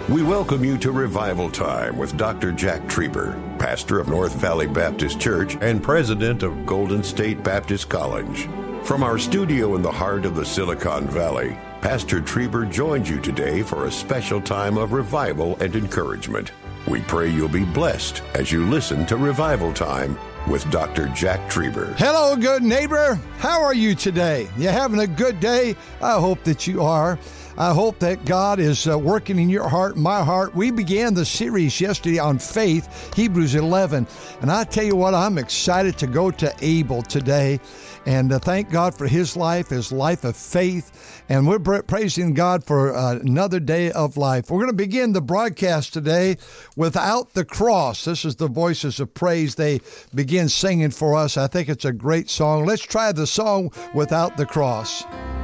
We welcome you to Revival Time with Dr. Jack Trieber, pastor of North Valley Baptist Church and president of Golden State Baptist College. From our studio in the heart of the Silicon Valley, Pastor Trieber joins you today for a special time of revival and encouragement. We pray you'll be blessed as you listen to Revival Time with Dr. Jack Trieber. Hello, good neighbor. How are you today? You having a good day? I hope that you are. I hope that God is working in your heart, my heart. We began the series yesterday on faith, Hebrews 11. And I tell you what, I'm excited to go to Abel today and thank God for his life of faith. And we're praising God for another day of life. We're going to begin the broadcast today without the cross. This is the Voices of Praise. They begin singing for us. I think it's a great song. Let's try the song Without the Cross.